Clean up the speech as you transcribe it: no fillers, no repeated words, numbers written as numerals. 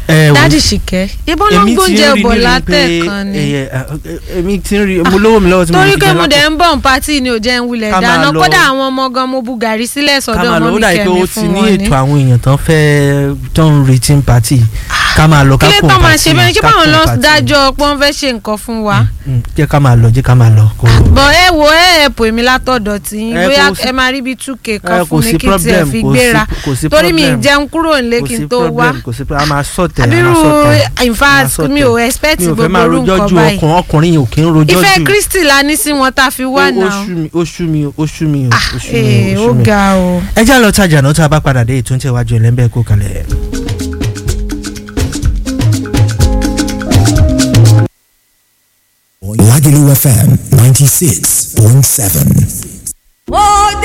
Daddy Ṣìkẹ́ ìbọn ló ń gbóúnjẹ bọ̀ látẹ̀kan ni. èmi ti ń rí mo lówó mi lọ́wọ́ tí mo torí pé mo dẹ̀ ń bọ̀ ń pátì ni ò jẹ́ ń wulẹ̀ dáná kódà àwọn ọmọ gan mo bu gàrí sílẹ̀ sọ́dọ̀ ọmọ mi kẹ́mi fún wọn ni. ó ti ní ètò àwọn èèyàn tán fẹ́ tó ń retí ń pátì ká máa lọ ká kó pátì. kílẹ̀ tó máa ṣe bẹ́ẹ̀ kí báwọn lọ dájọ́ pé wọ́n fẹ́ ṣe nǹkan fún wa. jẹ́ ká máa lọ bọ̀ ẹ wo ẹ̀pọ̀ èmi látọ̀dọ̀ tí bóyá ẹ máa rí bí 2k kan fún mi kí tiẹ̀ fi gbéra torí mi jẹun kúrò nílé kí n tó wá. àbírú in fact mi ò expect gbogbo orú nǹkan báyìí. ọkùnrin yìí ò kí ń rojọ́ jù. ìfẹ́ Kristi la ní sí wọn tá a fi wá náà. ó sú mi. ó ga o. ẹ já lọ tajà náà tá a bá padà dé ètò ń tẹ̀wájú ẹlẹ́ńbẹ́ kó kalẹ̀. Lagelu FM 96.7.